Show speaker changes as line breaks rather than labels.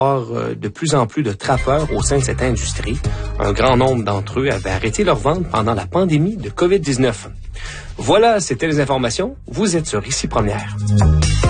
de plus en plus de trappeurs au sein de cette industrie. Un grand nombre d'entre eux avaient arrêté leur vente pendant la pandémie de COVID-19. Voilà, c'était les informations. Vous êtes sur Ici Première.